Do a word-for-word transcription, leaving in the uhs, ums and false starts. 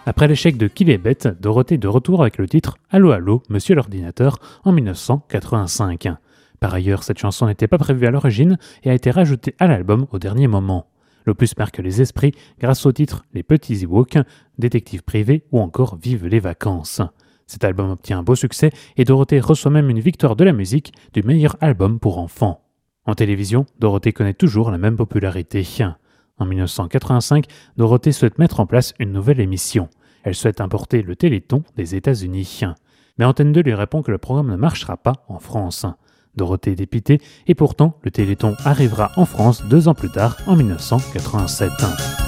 Après l'échec de Qui est bête, Dorothée est de retour avec le titre Allô allô, Monsieur l'ordinateur en dix-neuf cent quatre-vingt-cinq. Par ailleurs, cette chanson n'était pas prévue à l'origine et a été rajoutée à l'album au dernier moment. L'opus marque les esprits grâce aux titres Les Petits Ewoks, Détective privé ou encore Vive les vacances. Cet album obtient un beau succès et Dorothée reçoit même une victoire de la musique du meilleur album pour enfants. En télévision, Dorothée connaît toujours la même popularité. En dix-neuf cent quatre-vingt-cinq, Dorothée souhaite mettre en place une nouvelle émission. Elle souhaite importer le Téléthon des États-Unis. Mais Antenne deux lui répond que le programme ne marchera pas en France. Dorothée est dépitée et pourtant le Téléthon arrivera en France deux ans plus tard, en dix-neuf cent quatre-vingt-sept.